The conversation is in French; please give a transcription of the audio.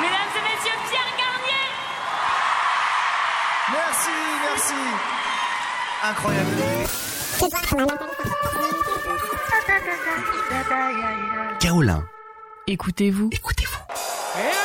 Mesdames et messieurs, Pierre Garnier. Merci. Incroyable. Kaolin. Écoutez-vous. Écoutez-vous.